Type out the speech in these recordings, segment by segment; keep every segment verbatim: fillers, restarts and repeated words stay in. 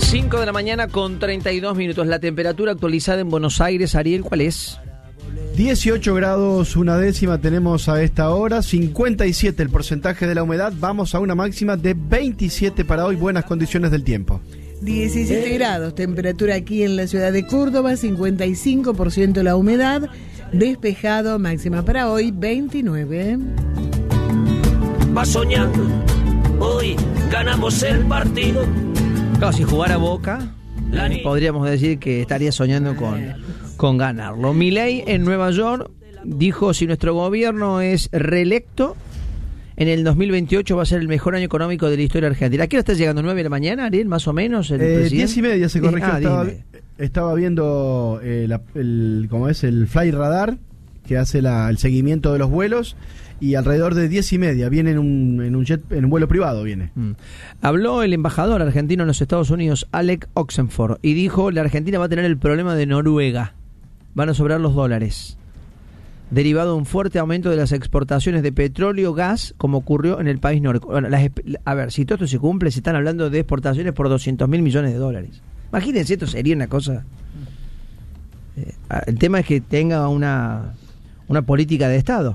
cinco de la mañana con treinta y dos minutos. La temperatura actualizada en Buenos Aires, Ariel, ¿cuál es? dieciocho grados una décima tenemos a esta hora, cincuenta y siete el porcentaje de la humedad, vamos a una máxima de veintisiete para hoy, buenas condiciones del tiempo. diecisiete grados, temperatura aquí en la ciudad de Córdoba, cincuenta y cinco por ciento la humedad, despejado, máxima para hoy, veintinueve. Va soñando, hoy ganamos el partido. Claro, si jugara Boca, eh, podríamos decir que estaría soñando con, con ganarlo. Milei en Nueva York dijo: si nuestro gobierno es reelecto, en el dos mil veintiocho va a ser el mejor año económico de la historia argentina. ¿A qué hora está llegando? ¿nueve de la mañana, Ariel? Más o menos. El eh, diez y media se corrigió. Ah, estaba, estaba viendo eh, la, el, ¿cómo es? el Fly Radar, que hace la, el seguimiento de los vuelos. Y alrededor de diez y media viene en un, en un jet, en un vuelo privado viene. Mm. Habló el embajador argentino en los Estados Unidos, Alec Oxenford, y dijo: la Argentina va a tener el problema de Noruega. Van a sobrar los dólares, derivado de un fuerte aumento de las exportaciones de petróleo, gas, como ocurrió en el país nórdico. Bueno, las, a ver, si todo esto se cumple, se están hablando de exportaciones por doscientos mil millones de dólares. Imagínense, esto sería una cosa... Eh, el tema es que tenga una, una política de Estado.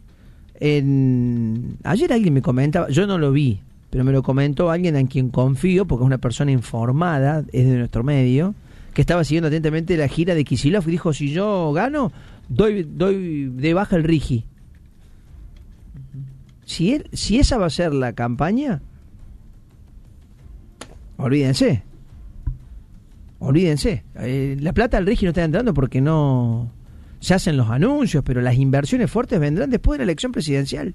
En... Ayer alguien me comentaba, yo no lo vi, pero me lo comentó alguien en quien confío, porque es una persona informada, es de nuestro medio, que estaba siguiendo atentamente la gira de Kicillof y dijo: si yo gano, doy, doy de baja el Rigi. Si, él, si esa va a ser la campaña, olvídense. Olvídense. Eh, la plata del Rigi no está entrando porque no... Se hacen los anuncios, pero las inversiones fuertes vendrán después de la elección presidencial.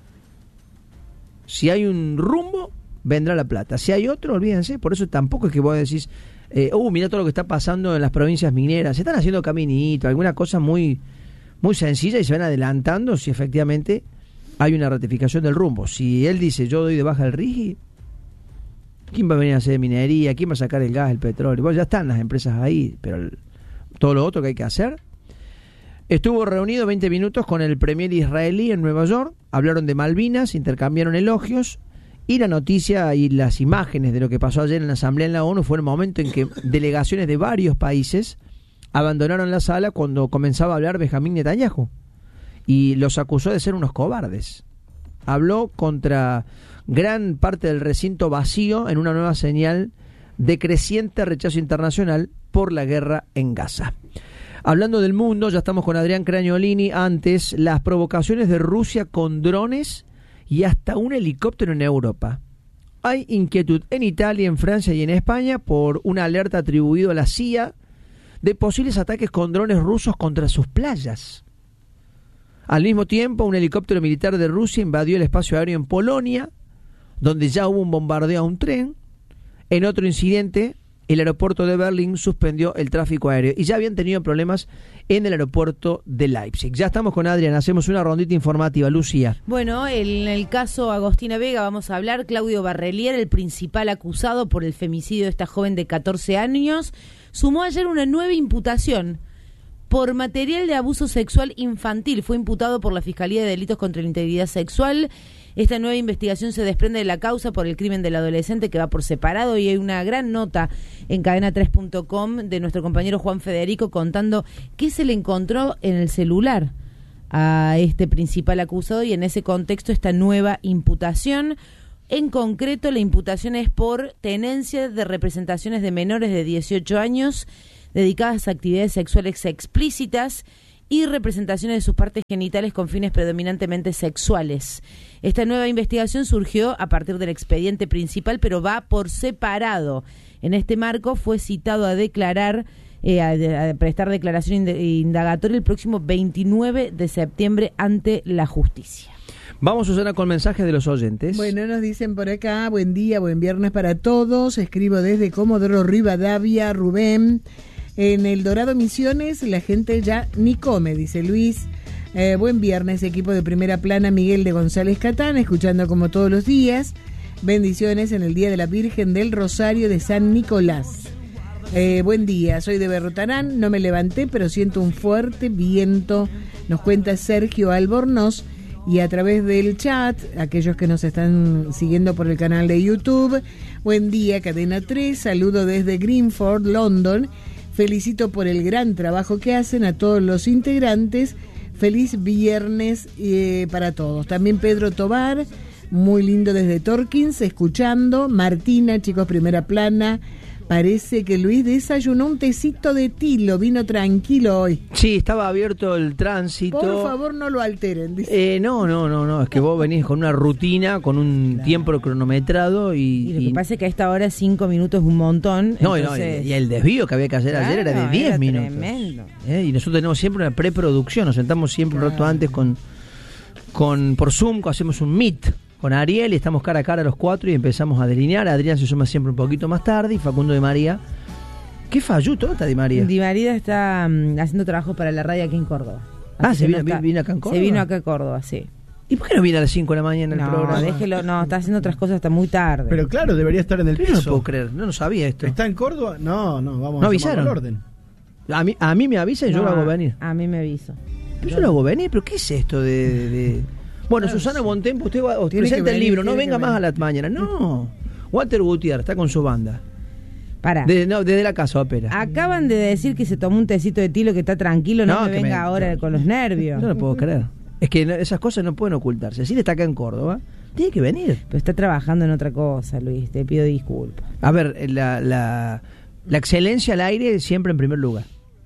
Si hay un rumbo, vendrá la plata. Si hay otro, olvídense. Por eso tampoco es que vos decís, eh, uh, mirá todo lo que está pasando en las provincias mineras. Se están haciendo caminito, alguna cosa muy, muy sencilla, y se van adelantando si efectivamente hay una ratificación del rumbo. Si él dice: yo doy de baja el Rigi, ¿quién va a venir a hacer minería? ¿Quién va a sacar el gas, el petróleo? Bueno, ya están las empresas ahí, pero el, todo lo otro que hay que hacer... Estuvo reunido veinte minutos con el premier israelí en Nueva York, hablaron de Malvinas, intercambiaron elogios, y la noticia y las imágenes de lo que pasó ayer en la Asamblea en la ONU fue el momento en que delegaciones de varios países abandonaron la sala cuando comenzaba a hablar Benjamín Netanyahu, y los acusó de ser unos cobardes. Habló contra gran parte del recinto vacío en una nueva señal de creciente rechazo internacional por la guerra en Gaza. Hablando del mundo, ya estamos con Adrián Cragnolini. Antes, las provocaciones de Rusia con drones y hasta un helicóptero en Europa. Hay inquietud en Italia, en Francia y en España por una alerta atribuida a la C I A de posibles ataques con drones rusos contra sus playas. Al mismo tiempo, un helicóptero militar de Rusia invadió el espacio aéreo en Polonia, donde ya hubo un bombardeo a un tren. En otro incidente, el aeropuerto de Berlín suspendió el tráfico aéreo, y ya habían tenido problemas en el aeropuerto de Leipzig. Ya estamos con Adrián, hacemos una rondita informativa. Lucía. Bueno, en el caso Agostina Vega vamos a hablar. Claudio Barrelier, el principal acusado por el femicidio de esta joven de catorce años, sumó ayer una nueva imputación por material de abuso sexual infantil. Fue imputado por la Fiscalía de Delitos contra la Integridad Sexual. Esta nueva investigación se desprende de la causa por el crimen del adolescente, que va por separado, y hay una gran nota en cadena tres punto com de nuestro compañero Juan Federico contando qué se le encontró en el celular a este principal acusado, y en ese contexto esta nueva imputación. En concreto, la imputación es por tenencia de representaciones de menores de dieciocho años dedicadas a actividades sexuales explícitas y representaciones de sus partes genitales con fines predominantemente sexuales. Esta nueva investigación surgió a partir del expediente principal, pero va por separado. En este marco fue citado a declarar, eh, a, a prestar declaración indagatoria el próximo veintinueve de septiembre ante la justicia. Vamos, Susana, con mensajes de los oyentes. Bueno, nos dicen por acá: buen día, buen viernes para todos. Escribo desde Comodoro Rivadavia, Rubén. En el Dorado Misiones la gente ya ni come, dice Luis. Eh, buen viernes, equipo de Primera Plana, Miguel de González Catán, escuchando como todos los días. Bendiciones en el Día de la Virgen del Rosario de San Nicolás. Eh, buen día, soy de Berrotarán, no me levanté, pero siento un fuerte viento, nos cuenta Sergio Albornoz. y a través del chat, aquellos que nos están siguiendo por el canal de YouTube. Buen día, Cadena tres, saludo desde Greenford, London. Felicito por el gran trabajo que hacen a todos los integrantes. Feliz viernes eh, para todos. También Pedro Tobar, muy lindo desde Torkins, escuchando. Martina, chicos, primera plana. Parece que Luis desayunó un tecito de tilo, vino tranquilo hoy. Sí, estaba abierto el tránsito. Por favor, no lo alteren, dice. Eh, no, no, no, no, es que vos venís con una rutina, con un claro. tiempo cronometrado y... Y lo que y... pasa es que a esta hora cinco minutos es un montón. No, entonces... no, y el desvío que había que hacer claro, ayer era de diez minutos. Tremendo. Eh, y nosotros tenemos siempre una preproducción, nos sentamos siempre claro. un rato antes con, con por Zoom, hacemos un meet con Ariel y estamos cara a cara los cuatro y empezamos a delinear. Adrián se suma siempre un poquito más tarde y Facundo Di María. ¿Qué falló todo está Di María? Di María está um, haciendo trabajo para la radio aquí en Córdoba. Ah, Así ¿se vino, no está, vino acá en Córdoba? Se vino acá a Córdoba, sí. ¿Y por qué no viene a las cinco de la mañana el no, programa? No, déjelo, no, está haciendo otras cosas hasta muy tarde. Pero claro, debería estar en el piso. No lo puedo creer, no lo sabía esto. ¿Está en Córdoba? No, no, vamos ¿No a avisaron? el orden. A mí, a mí me avisan y no, yo lo hago venir. A mí me aviso. Pero yo, yo lo hago venir, ¿pero qué es esto de...? de, de... Bueno, claro, Susana Bontempo, usted va, os presenta el libro, no venga más a la mañana. No, Walter Gutiérrez está con su banda. Para. Desde, no, desde la casa ópera. Acaban de decir que se tomó un tecito de tilo, que está tranquilo, no, no me venga me, ahora no, con los nervios. No lo puedo creer. Es que no, esas cosas no pueden ocultarse. Si le está acá en Córdoba, tiene que venir. Pero está trabajando en otra cosa, Luis, te pido disculpas. A ver, la, la, la excelencia al aire siempre en primer lugar.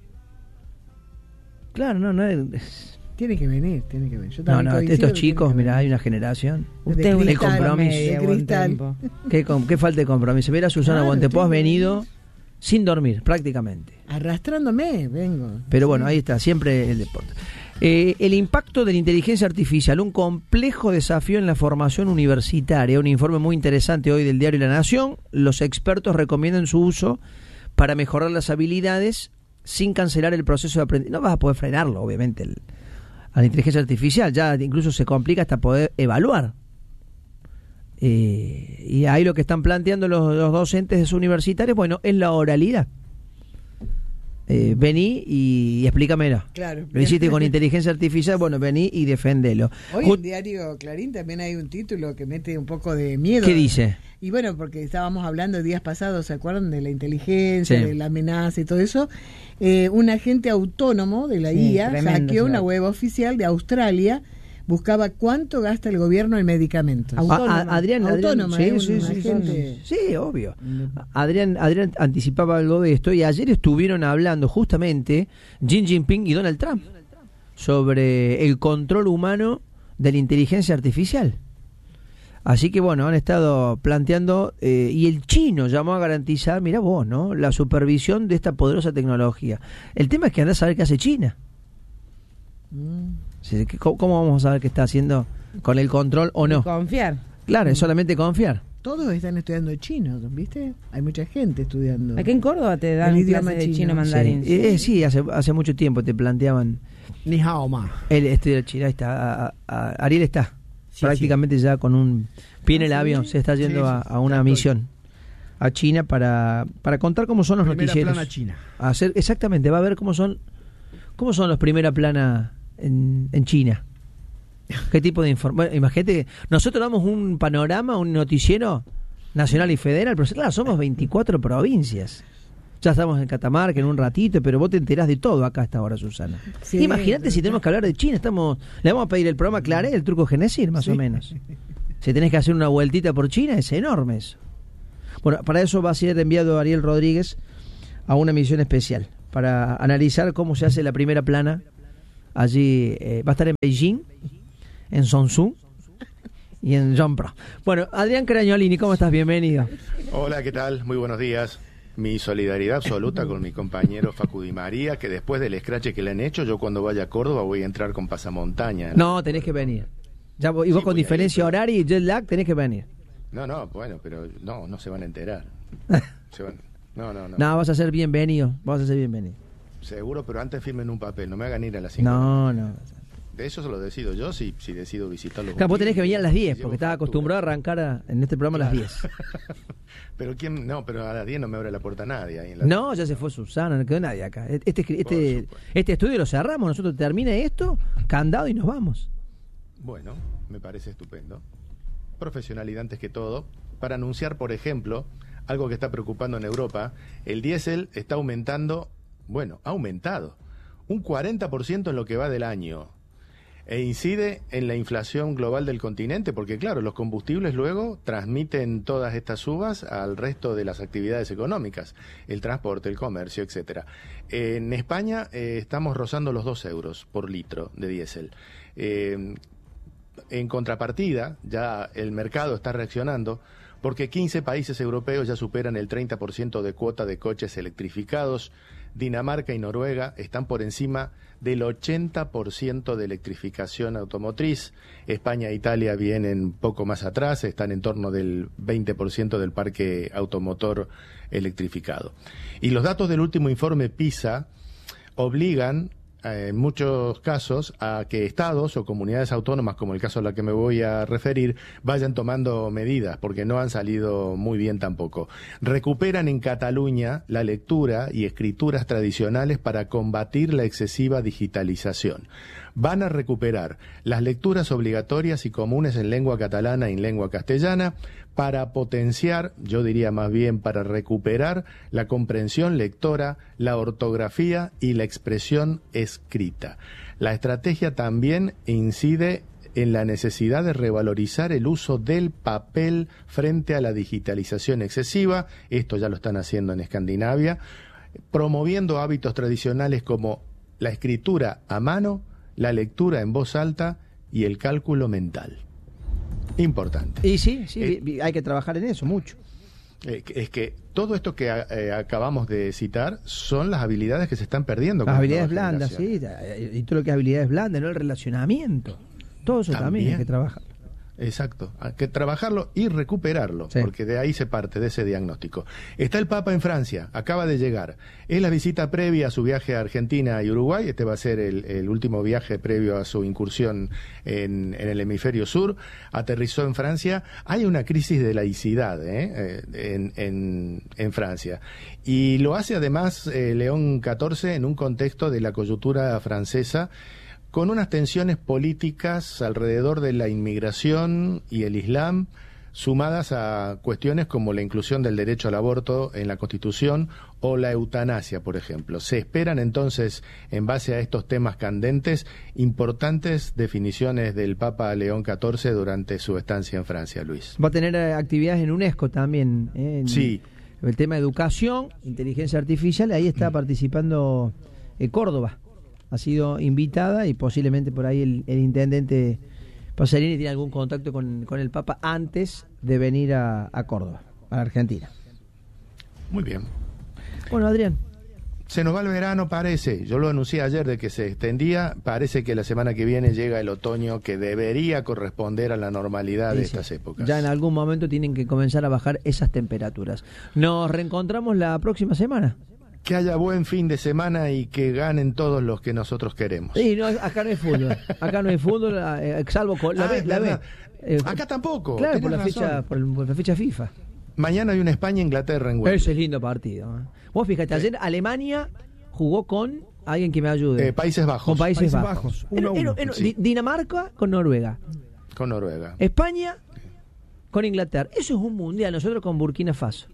Claro, no, no es... Tiene que venir, tiene que venir. Yo no, no, estos chicos, mirá, hay una generación. Usted es un el compromiso. De cristal. ¿Qué, qué falta de compromiso? Mira, Susana claro, Bontempo, has venido sin dormir, prácticamente. Arrastrándome, vengo. Pero sí. bueno, ahí está, siempre el deporte. Eh, el impacto de la inteligencia artificial, un complejo desafío en la formación universitaria. Un informe muy interesante hoy del diario La Nación. Los expertos recomiendan su uso para mejorar las habilidades sin cancelar el proceso de aprendizaje. No vas a poder frenarlo, obviamente, el a la inteligencia artificial, ya incluso se complica hasta poder evaluar. Eh, y ahí lo que están planteando los, los docentes universitarios, bueno, es la oralidad. Eh, vení y, y explícamelo. Claro. Lo hiciste con inteligencia artificial, bueno, vení y deféndelo. Hoy en el diario Clarín también hay un título que mete un poco de miedo. ¿Qué dice? Y bueno, porque estábamos hablando días pasados, ¿se acuerdan? De la inteligencia, sí. de la amenaza y todo eso. Eh, un agente autónomo de la sí, I A hackeó una web oficial de Australia, buscaba cuánto gasta el gobierno en medicamentos. Autónoma. A, Adrián, Autónoma, Adrián, ¿eh? sí, sí, sí, sí, sí, obvio. Adrián, Adrián anticipaba algo de esto y ayer estuvieron hablando justamente Xi Jinping y Donald Trump sobre el control humano de la inteligencia artificial. Así que bueno, han estado planteando, eh, y el chino llamó a garantizar, mirá vos, ¿no?, la supervisión de esta poderosa tecnología. El tema es que andás a saber qué hace China. Mm. ¿Cómo, ¿Cómo vamos a saber qué está haciendo con el control o no? Y confiar. Claro, es solamente confiar. Todos están estudiando chino, ¿viste? Hay mucha gente estudiando. Aquí en Córdoba te dan el clases de chino, chino mandarín. Sí, sí. Eh, sí hace, hace mucho tiempo te planteaban. Ni hao ma. El estudio de chino, ahí está. A, a, a, Ariel está. Sí, prácticamente sí. Ya con un pie en el avión, se está yendo sí, sí, a, a una misión a China para, para contar cómo son los primera noticieros. Plana China. A hacer, exactamente, va a ver cómo son cómo son los primera plana en, en China. ¿Qué tipo de información? Bueno, imagínate, nosotros damos un panorama, un noticiero nacional y federal, pero claro, somos veinticuatro provincias. Ya estamos en Catamarca en un ratito, pero vos te enterás de todo acá a esta hora, Susana. Sí, imagínate si tenemos que hablar de China, estamos le vamos a pedir el programa Claré, el truco Genesir, más sí. o menos. Si tenés que hacer una vueltita por China, es enorme eso. Bueno, para eso va a ser enviado Ariel Rodríguez a una misión especial, para analizar cómo se hace la primera plana. Allí eh, va a estar en Beijing, en Sonsu y en Jeonpro. Bueno, Adrián Crañolini, ¿cómo estás? Bienvenido. Hola, ¿qué tal? Muy buenos días. Mi solidaridad absoluta con mi compañero Facu Di María, que después del escrache que le han hecho, yo cuando vaya a Córdoba voy a entrar con pasamontaña. No, no tenés que venir. Ya, y vos sí, con diferencia horaria y jet lag tenés que venir. No, no, bueno, pero no, no se van a enterar. Se van, no, no, no. No, vas a ser bienvenido, vas a ser bienvenido. Seguro, pero antes firmen un papel, no me hagan ir a las cinco. No, no. De eso se lo decido yo, si, si decido visitarlo. Claro, vos tenés que venir a las diez, porque estás acostumbrado a arrancar a, en este programa claro. a las diez. Pero quién, no, pero a las diez no me abre la puerta nadie. Ahí en la no, ya se fue Susana, no quedó nadie acá. Este, este, este, este estudio lo cerramos, nosotros termina esto, candado y nos vamos. Bueno, me parece estupendo. Profesionalidad antes que todo. Para anunciar, por ejemplo, algo que está preocupando en Europa, el diésel está aumentando, bueno, ha aumentado un cuarenta por ciento en lo que va del año. E incide en la inflación global del continente, porque claro, los combustibles luego transmiten todas estas subas al resto de las actividades económicas, el transporte, el comercio, etcétera. En España eh, estamos rozando los dos euros por litro de diésel. Eh, en contrapartida, ya el mercado está reaccionando, porque quince países europeos ya superan el treinta por ciento de cuota de coches electrificados. Dinamarca y Noruega están por encima del ochenta por ciento de electrificación automotriz. España e Italia vienen poco más atrás, están en torno del veinte por ciento del parque automotor electrificado. Y los datos del último informe PISA obligan en muchos casos a que estados o comunidades autónomas, como el caso a la que me voy a referir, vayan tomando medidas, porque no han salido muy bien tampoco. Recuperan en Cataluña la lectura y escrituras tradicionales para combatir la excesiva digitalización. Van a recuperar las lecturas obligatorias y comunes en lengua catalana y en lengua castellana para potenciar, yo diría más bien para recuperar la comprensión lectora, la ortografía y la expresión escrita. La estrategia también incide en la necesidad de revalorizar el uso del papel frente a la digitalización excesiva. Esto ya lo están haciendo en Escandinavia, promoviendo hábitos tradicionales como la escritura a mano, la lectura en voz alta y el cálculo mental. Importante. Y sí, sí, Eh, hay que trabajar en eso mucho. Eh, es que todo esto que eh, acabamos de citar son las habilidades que se están perdiendo. Las con habilidades nuevas blandas, sí, generaciones. y todo lo que es habilidades blandas, ¿no? El relacionamiento. Todo eso también, También. hay que trabajar. Exacto, hay que trabajarlo y recuperarlo, Sí. porque de ahí se parte, de ese diagnóstico. Está el Papa en Francia, acaba de llegar. Es la visita previa a su viaje a Argentina y Uruguay. Este va a ser el, el último viaje previo a su incursión en, en el hemisferio sur. Aterrizó en Francia. Hay una crisis de laicidad ¿eh? Eh, en, en, en Francia. Y lo hace además eh, León catorce en un contexto de la coyuntura francesa, con unas tensiones políticas alrededor de la inmigración y el Islam, sumadas a cuestiones como la inclusión del derecho al aborto en la Constitución o la eutanasia, por ejemplo. Se esperan entonces, en base a estos temas candentes, importantes definiciones del Papa León catorce durante su estancia en Francia, Luis. Va a tener eh, actividades en UNESCO también. ¿eh? En Sí. El tema de educación, inteligencia artificial, ahí está participando eh, Córdoba. Ha sido invitada y posiblemente por ahí el, el intendente Pasarini tiene algún contacto con, con el Papa antes de venir a, a Córdoba, a la Argentina. Muy bien. Bueno, Adrián. Se nos va el verano, parece. Yo lo anuncié ayer de que se extendía. Parece que la semana que viene llega el otoño, que debería corresponder a la normalidad Sí, de sí. estas épocas. Ya en algún momento tienen que comenzar a bajar esas temperaturas. Nos reencontramos la próxima semana. Que haya buen fin de semana y que ganen todos los que nosotros queremos. Sí, no, acá no hay fútbol. Acá no hay fútbol, eh, salvo con la Ah, B. es La B. verdad. Eh, Acá tampoco. Claro, por la, tenés fecha, razón. por, el- por la fecha FIFA. Mañana hay una España-Inglaterra en Wembley. Ese es lindo partido. ¿eh? Vos fíjate, ayer Alemania jugó con alguien que me ayude. Eh, Países Bajos. Con Países, Países Bajos. Bajos, uno a Era- era- uno. era- Sí. Di- Dinamarca con Noruega. Con Noruega. España con Inglaterra. Eso es un mundial. Nosotros con Burkina Faso.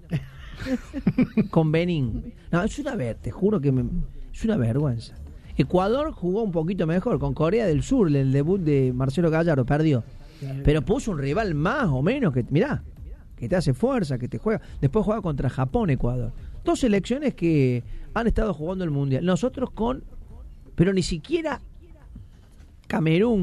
Con Benín. No, es una ver, te juro que me- es una vergüenza. Ecuador jugó un poquito mejor con Corea del Sur, el debut de Marcelo Gallardo, perdió. Pero puso un rival más o menos que, mirá, que te hace fuerza, que te juega. Después juega contra Japón, Ecuador. Dos selecciones que han estado jugando el mundial. Nosotros con, pero ni siquiera Camerún,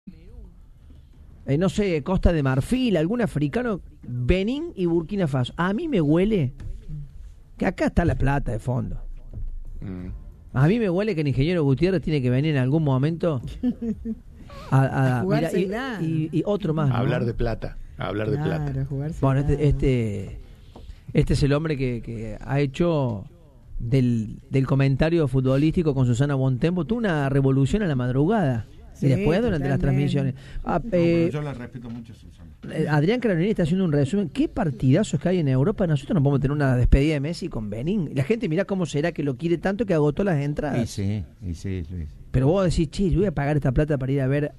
eh, no sé, Costa de Marfil, algún africano, Benín y Burkina Faso. A mí me huele que acá está la plata de fondo. Mm. A mí me huele que el ingeniero Gutiérrez tiene que venir en algún momento a, a- A mira, y, jugársela. y- y otro más. ¿no? A hablar de plata. A hablar de plata. Claro, jugarse Bueno, nada. este, este, este es el hombre que, que ha hecho del, del comentario futbolístico con Susana Bontempo, tuvo una revolución a la madrugada. Sí, y después durante las totalmente. transmisiones. Ah, No, eh, pero yo la respeto mucho, Susana. eh, Adrián Carabinieri está haciendo un resumen. ¿Qué partidazos que hay en Europa? Nosotros no podemos tener una despedida de Messi con Benín. La gente mirá cómo será que lo quiere tanto que agotó las entradas. Y sí, y sí, Luis. Pero vos decís, che, yo voy a pagar esta plata para ir a ver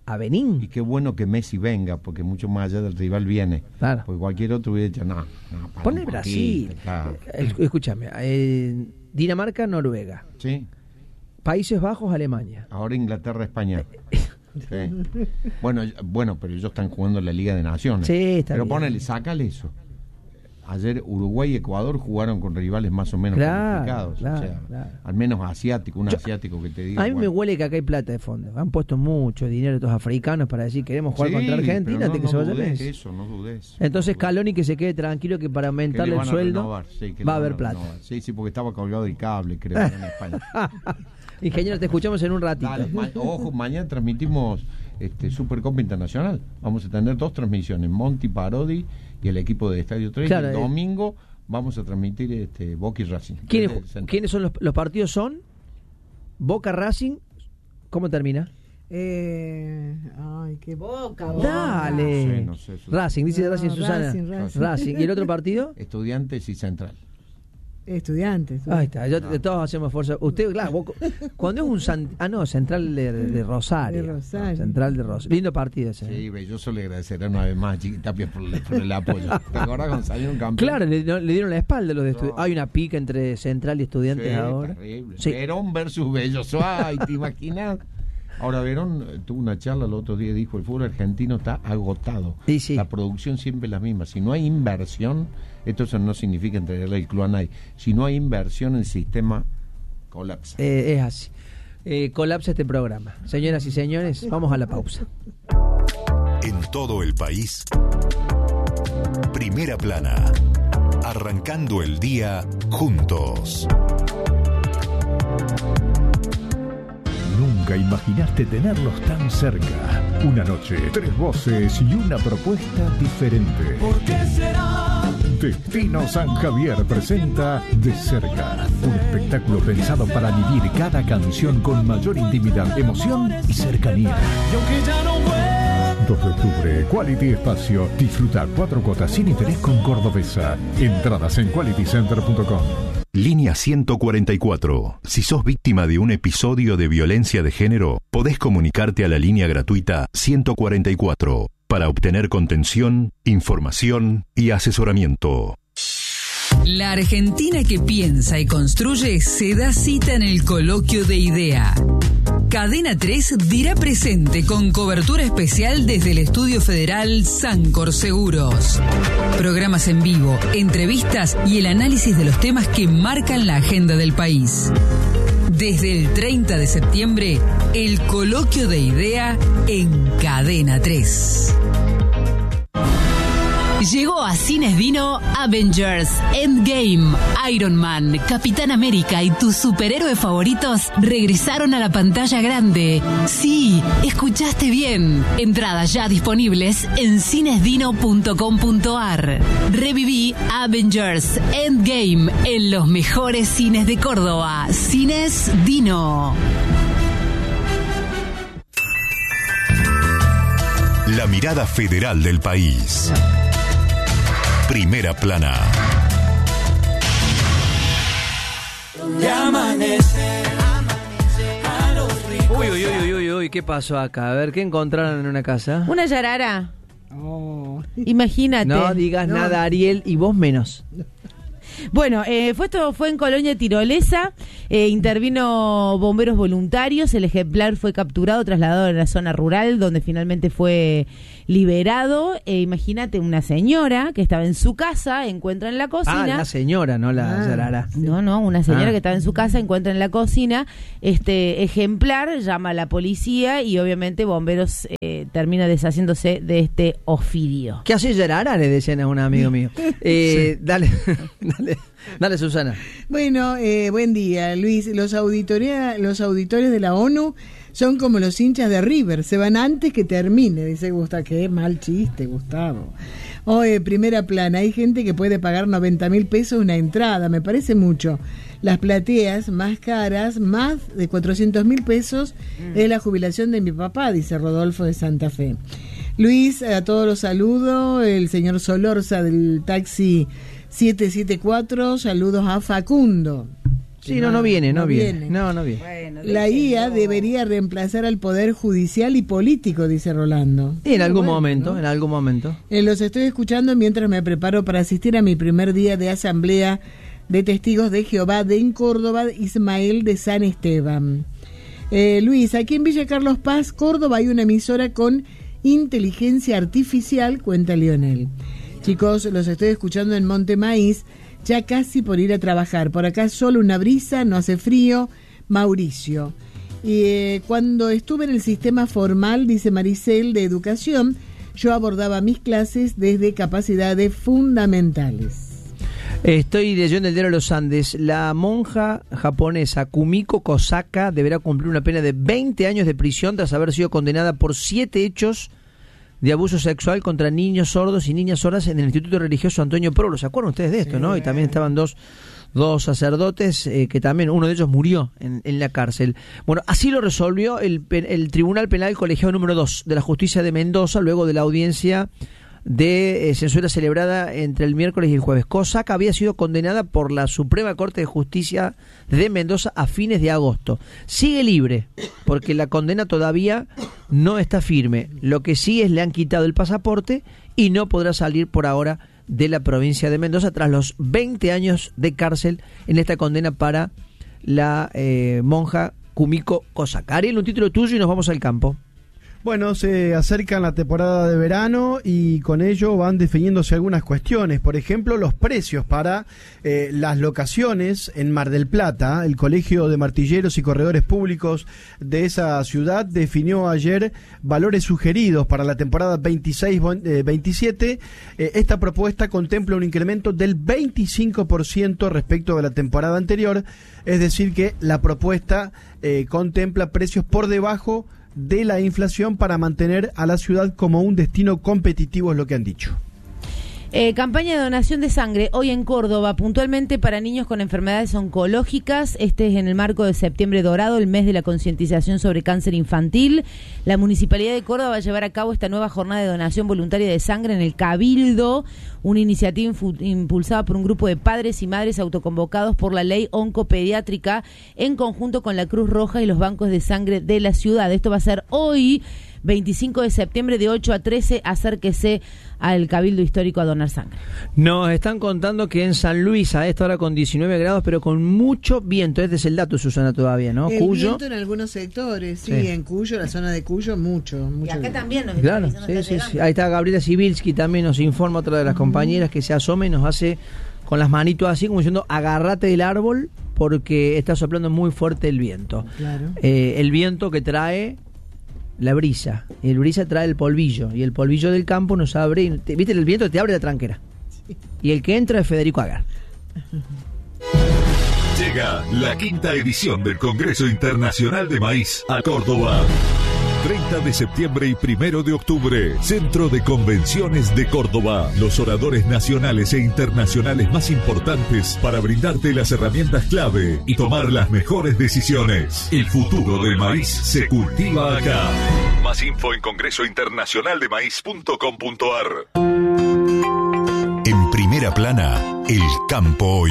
a Benín. Y qué bueno que Messi venga, porque mucho más allá del rival viene. Claro. Porque cualquier otro hubiera dicho, no, no Pone Brasil. Claro. Eh, Escúchame, eh, Dinamarca, Noruega. Sí. Países Bajos, Alemania. Ahora Inglaterra, España. Sí. Bueno, bueno, pero ellos están jugando en la Liga de Naciones. Sí, está Pero bien. ponele, sácale eso. Ayer Uruguay y Ecuador jugaron con rivales más o menos Claro, complicados. claro, o sea, claro. al menos asiático, un Yo- asiático que te diga. A mí me bueno, huele que acá hay plata de fondo. Han puesto mucho dinero estos africanos para decir queremos jugar sí, contra Argentina pero antes no, que se no vaya dudes Messi. eso, no dudes. Entonces No dudes. Caloni que se quede tranquilo que para Que aumentarle le el van a sueldo renovar, sí, que le va a van haber plata. renovar. Sí, sí, porque estaba colgado el cable, creo, en España. Ingeniero, te escuchamos en un ratito. Dale, ma- ojo, mañana transmitimos este Supercopa Internacional. Vamos a tener dos transmisiones, Monty Parodi y el equipo de Estadio tres. Claro, y el eh. domingo vamos a transmitir este Boca y Racing. ¿Quiénes, Desde el centro. ¿quiénes son los, los partidos? Son Boca Racing. ¿Cómo termina? Eh, ay, qué Boca, boca. Dale. Sí, no sé, Susana. Racing, dice No, Racing, Susana. Racing, Racing. Racing. ¿Y el otro partido? Estudiantes y Central. Estudiantes. Ahí está, yo, todos hacemos fuerza. Usted, claro, vos- cuando es un san- ah no, Central de, de Rosario. De Rosario. No, Central de Rosario. Lindo partido ese. Sí, ve, yo solo le agradeceré una vez más a Chiquitapia por, el- por el apoyo. ¿Te acordás cuando salieron campeones? Claro, le, no- le dieron la espalda a los de No. estudiantes. Hay una pica entre Central y Estudiantes Sí, ahora. terrible. Sí. Verón versus Bello Suárez, ¿te imaginas? Ahora Verón eh, tuvo una charla el otro día, dijo, el fútbol argentino está agotado. Y sí. La producción siempre es la misma. Si no hay inversión, esto eso no significa entregarle el club a nadie. Si no hay inversión, el sistema colapsa. Eh, es así. Eh, colapsa este programa. Señoras y señores, vamos a la pausa. En todo el país, Primera Plana, arrancando el día juntos. Nunca imaginaste tenerlos tan cerca. Una noche, tres voces y una propuesta diferente. ¿Por qué será? Destino San Javier presenta De Cerca, un espectáculo pensado para vivir cada canción con mayor intimidad, emoción y cercanía. dos de octubre, Quality Espacio. Disfruta cuatro cuotas sin interés con Cordobesa. Entradas en quality center punto com. Línea ciento cuarenta y cuatro. Si sos víctima de un episodio de violencia de género, podés comunicarte a la línea gratuita ciento cuarenta y cuatro para obtener contención, información y asesoramiento. La Argentina que piensa y construye se da cita en el Coloquio de Idea. Cadena tres dirá presente con cobertura especial desde el Estudio Federal Sancor Seguros. Programas en vivo, entrevistas y el análisis de los temas que marcan la agenda del país. Desde el treinta de septiembre, el Coloquio de Idea en Cadena tres. Llegó a Cines Dino Avengers, Endgame, Iron Man, Capitán América y tus superhéroes favoritos regresaron a la pantalla grande. Sí, escuchaste bien. Entradas ya disponibles en cinesdino punto com punto ar. Reviví Avengers, Endgame en los mejores cines de Córdoba. Cines Dino. La mirada federal del país. Primera Plana. Uy, uy, uy, uy, uy, ¿qué pasó acá? A ver, ¿qué encontraron en una casa? Una yarara. Oh. Imagínate. No digas No. nada, Ariel, y vos menos. Bueno, eh, fue esto fue en Colonia Tirolesa, eh, intervino bomberos voluntarios, el ejemplar fue capturado, trasladado a la zona rural, donde finalmente fue liberado. Eh, imagínate una señora que estaba en su casa, encuentra en la Ah, cocina. la señora, no la Ah. yarara. No, no, una señora Ah. que estaba en su casa, encuentra en la cocina este ejemplar, llama a la policía y obviamente bomberos eh, termina deshaciéndose de este ofidio. ¿Qué hace yarara? Le decían a un amigo mío. Eh, Dale, dale, dale, Susana. Bueno, eh, buen día, Luis. Los, auditoría, los auditores de la ONU son como los hinchas de River, se van antes que termine, dice Gustavo. Qué mal chiste, Gustavo. Oye, Primera Plana, hay gente que puede pagar noventa mil pesos una entrada, me parece mucho. Las plateas más caras, más de cuatrocientos mil pesos, mm. es la jubilación de mi papá, dice Rodolfo de Santa Fe. Luis, a todos los saludo, el señor Solorza del taxi siete siete cuatro, saludos a Facundo. Sí, no, no viene, no, no viene. viene. No, no viene. Bueno, La I A déjenlo. debería reemplazar al Poder Judicial y Político, dice Rolando. Sí, en algún Bueno, momento, ¿no? en algún momento. Eh, los estoy escuchando mientras me preparo para asistir a mi primer día de asamblea de testigos de Jehová de en Córdoba, Ismael de San Esteban. Eh, Luis, aquí en Villa Carlos Paz, Córdoba, hay una emisora con inteligencia artificial, cuenta Lionel. Chicos, los estoy escuchando en Monte Maíz, ya casi por ir a trabajar. Por acá solo una brisa, no hace frío. Mauricio. Y eh, cuando estuve en el sistema formal, dice Maricel, de educación, yo abordaba mis clases desde capacidades fundamentales. Estoy leyendo el diario de los Andes. La monja japonesa Kumiko Kosaka deberá cumplir una pena de veinte años de prisión tras haber sido condenada por siete hechos de abuso sexual contra niños sordos y niñas sordas en el Instituto Religioso Antonio Prolo. ¿Se acuerdan ustedes de esto, no? Y también estaban dos, dos sacerdotes eh, que también, uno de ellos murió en, en la cárcel. Bueno, así lo resolvió el, el Tribunal Penal Colegiado número dos de la Justicia de Mendoza, luego de la audiencia de eh, censura celebrada entre el miércoles y el jueves. Kosaka había sido condenada por la Suprema Corte de Justicia de Mendoza a fines de agosto. Sigue libre, porque la condena todavía no está firme. Lo que sí es le han quitado el pasaporte y no podrá salir por ahora de la provincia de Mendoza tras los veinte años de cárcel en esta condena para la eh, monja Kumiko Kosaka. Ariel, un título tuyo y nos vamos al campo. Bueno, se acerca la temporada de verano y con ello van definiéndose algunas cuestiones. Por ejemplo, los precios para eh, las locaciones en Mar del Plata. El Colegio de Martilleros y Corredores Públicos de esa ciudad definió ayer valores sugeridos para la temporada veintiséis veintisiete. Eh, esta propuesta contempla un incremento del veinticinco por ciento respecto de la temporada anterior. Es decir, que la propuesta eh, contempla precios por debajo de la inflación para mantener a la ciudad como un destino competitivo, es lo que han dicho. Eh, campaña de donación de sangre hoy en Córdoba, puntualmente para niños con enfermedades oncológicas. Este es en el marco de Septiembre Dorado, el mes de la concientización sobre cáncer infantil. La Municipalidad de Córdoba va a llevar a cabo esta nueva jornada de donación voluntaria de sangre en el Cabildo, una iniciativa infu- impulsada por un grupo de padres y madres autoconvocados por la ley oncopediátrica en conjunto con la Cruz Roja y los bancos de sangre de la ciudad. Esto va a ser hoy, veinticinco de septiembre, de ocho a trece. Acérquese al Cabildo Histórico a donar sangre. Nos están contando que en San Luis a esta hora con diecinueve grados, pero con mucho viento. Este es el dato, Susana, todavía, ¿no? El Cuyo. viento en algunos sectores, sí, Sí. en Cuyo, la zona de Cuyo, mucho, mucho. Y acá viento. también nos Claro, está sí, avisando, sí, está sí. llegando. Ahí está Gabriela Sibilski, también nos informa, otra de las compañeras que se asome y nos hace con las manitos así, como diciendo, agárrate del árbol porque está soplando muy fuerte el viento. Claro. Eh, el viento que trae la brisa, y el brisa trae el polvillo, y el polvillo del campo nos abre, y te- viste, el viento te abre la tranquera. Sí. Y el que entra es Federico Agar. Llega la quinta edición del Congreso Internacional de Maíz a Córdoba. treinta de septiembre y primero de octubre, Centro de Convenciones de Córdoba. Los oradores nacionales e internacionales más importantes para brindarte las herramientas clave y tomar las mejores decisiones. El futuro del maíz se cultiva acá. Más info en congreso internacional de maíz punto com punto ar. En primera plana, el campo hoy.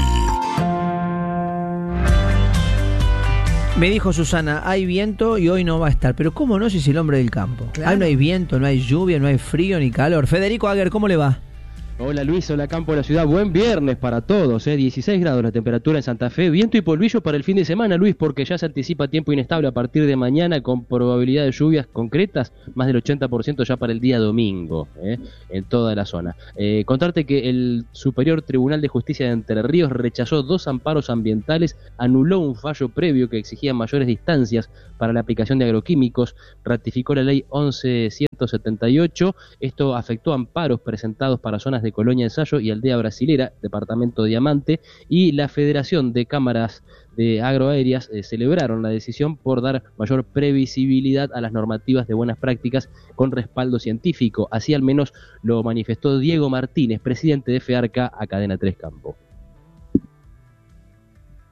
Me dijo Susana, hay viento y hoy no va a estar. Pero ¿cómo no si es el hombre del campo? Claro. Ahí no hay viento, no hay lluvia, no hay frío ni calor. Federico Aguer, ¿cómo le va? Hola Luis, hola campo de la ciudad, buen viernes para todos, eh. dieciséis grados la temperatura en Santa Fe, viento y polvillo para el fin de semana Luis, porque ya se anticipa tiempo inestable a partir de mañana con probabilidad de lluvias concretas, más del ochenta por ciento ya para el día domingo, eh, en toda la zona. Eh, contarte que el Superior Tribunal de Justicia de Entre Ríos rechazó dos amparos ambientales, anuló un fallo previo que exigía mayores distancias para la aplicación de agroquímicos, ratificó la ley once mil ciento setenta y ocho, esto afectó amparos presentados para zonas de Colonia Ensayo y Aldea Brasilera, departamento Diamante, y la Federación de Cámaras de Agroaéreas eh, celebraron la decisión por dar mayor previsibilidad a las normativas de buenas prácticas con respaldo científico. Así al menos lo manifestó Diego Martínez, presidente de FEARCA, a Cadena tres Campo.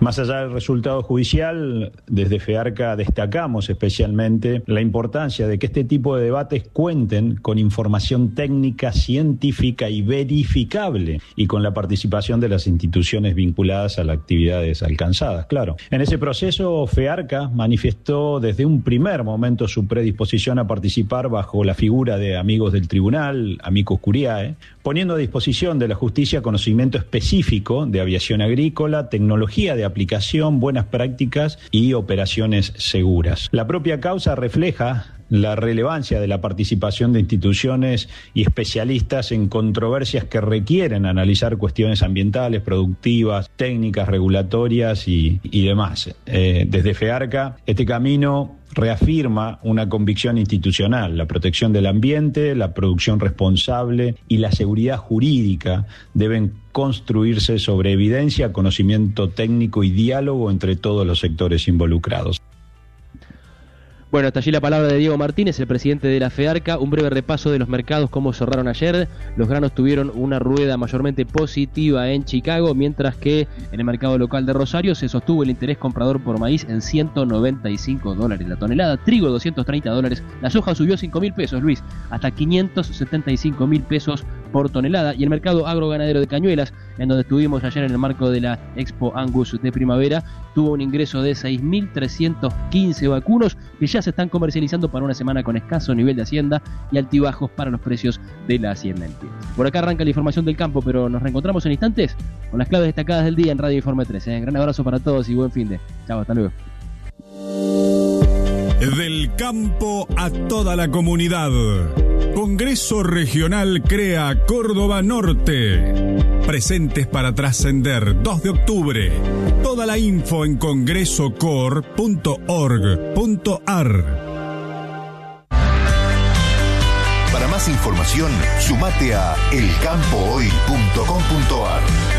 Más allá del resultado judicial, desde FEARCA destacamos especialmente la importancia de que este tipo de debates cuenten con información técnica, científica y verificable, y con la participación de las instituciones vinculadas a las actividades alcanzadas, claro. En ese proceso, FEARCA manifestó desde un primer momento su predisposición a participar bajo la figura de amigos del tribunal, amicus curiae, poniendo a disposición de la justicia conocimiento específico de aviación agrícola, tecnología de aplicación, buenas prácticas y operaciones seguras. La propia causa refleja la relevancia de la participación de instituciones y especialistas en controversias que requieren analizar cuestiones ambientales, productivas, técnicas, regulatorias y, y demás. Eh, desde FEARCA, este camino reafirma una convicción institucional: la protección del ambiente, la producción responsable y la seguridad jurídica deben construirse sobre evidencia, conocimiento técnico y diálogo entre todos los sectores involucrados. Bueno, hasta allí la palabra de Diego Martínez, el presidente de la FEARCA. Un breve repaso de los mercados, cómo cerraron ayer. Los granos tuvieron una rueda mayormente positiva en Chicago, mientras que en el mercado local de Rosario se sostuvo el interés comprador por maíz en ciento noventa y cinco dólares la tonelada, trigo doscientos treinta dólares, la soja subió cinco mil pesos, Luis, hasta quinientos setenta y cinco mil pesos por tonelada. Y el mercado agroganadero de Cañuelas, en donde estuvimos ayer en el marco de la Expo Angus de primavera, tuvo un ingreso de seis mil trescientos quince vacunos que ya se están comercializando para una semana con escaso nivel de hacienda y altibajos para los precios de la hacienda en pie. Por acá arranca la información del campo, pero nos reencontramos en instantes con las claves destacadas del día en Radio Informe tres. ¿eh? Gran abrazo para todos y buen fin de. Chao, hasta luego. Del campo a toda la comunidad. Congreso Regional Crea Córdoba Norte. Presentes para trascender, dos de octubre. Toda la info en congreso cor punto org punto ar. Para más información, sumate a el campo hoy punto com punto ar.